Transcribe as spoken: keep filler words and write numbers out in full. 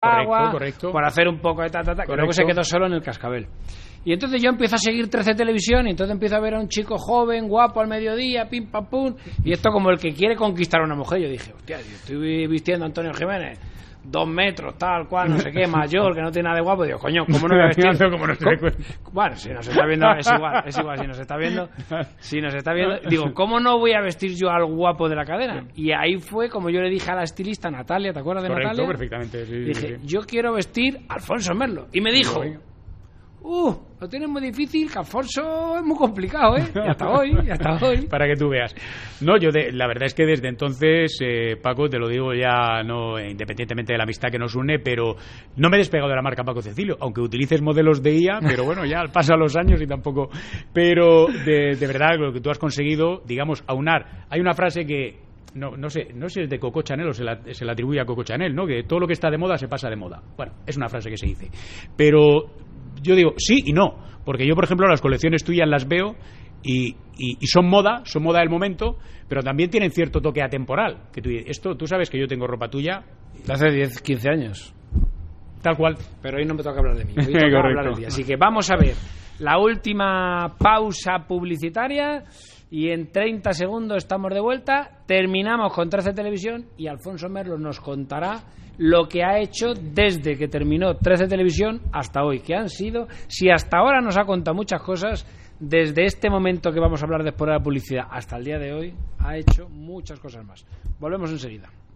agua, correcto. por hacer un poco de ta, ta, ta, que luego se quedó solo en el Cascabel. Y entonces yo empiezo a seguir trece Televisión y entonces empiezo a ver a un chico joven, guapo al mediodía, pim pam pum, y esto como el que quiere conquistar a una mujer. Yo dije, hostia, yo estoy vistiendo a Antonio Jiménez, dos metros, tal cual, no sé qué, mayor, que no tiene nada de guapo. Digo, coño, ¿cómo no voy a vestir? ¿Cómo no se bueno, si nos está viendo, es igual, es igual, si nos está viendo, si nos está viendo, digo, ¿cómo no voy a vestir yo al guapo de la cadena? Y ahí fue como yo le dije a la estilista Natalia, ¿te acuerdas de Correcto, Natalia? perfectamente, sí. Dije, sí, sí. yo quiero vestir a Alfonso Merlo. Y me dijo, Uh, lo tienes muy difícil, que Alfonso es muy complicado, ¿eh? Y hasta hoy, y hasta hoy. Para que tú veas. No, yo de, la verdad es que desde entonces, eh, Paco, te lo digo ya, no eh, independientemente de la amistad que nos une, pero no me he despegado de la marca Paco Cecilio, aunque utilices modelos de I A, pero bueno, ya pasan los años y tampoco. Pero de, de verdad, lo que tú has conseguido, digamos, aunar. Hay una frase que no, no sé, no sé si es de Coco Chanel o se la, se la atribuye a Coco Chanel, ¿no? Que todo lo que está de moda se pasa de moda. Bueno, es una frase que se dice. Pero yo digo sí y no, porque yo, por ejemplo, las colecciones tuyas las veo y, y, y son moda, son moda del momento, pero también tienen cierto toque atemporal. Que tú, esto, tú sabes que yo tengo ropa tuya de hace diez, quince años. Tal cual. Pero hoy no me toca hablar de mí, hoy toca hablar de ti. Así que vamos a ver la última pausa publicitaria y en treinta segundos estamos de vuelta. Terminamos con trece Televisión y Alfonso Merlo nos contará lo que ha hecho desde que terminó trece Televisión hasta hoy, que han sido, si hasta ahora nos ha contado muchas cosas, desde este momento que vamos a hablar después de la publicidad hasta el día de hoy, ha hecho muchas cosas más. Volvemos enseguida.